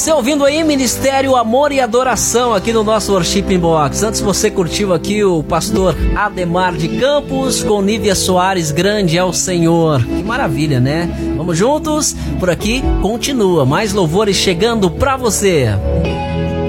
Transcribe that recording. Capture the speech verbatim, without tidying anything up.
Você ouvindo aí Ministério Amor e Adoração aqui no nosso Worship Box. Antes você curtiu aqui o pastor Ademar de Campos com Nívia Soares, Grande é o Senhor. Que maravilha, né? Vamos juntos? Por aqui continua mais louvores chegando pra você.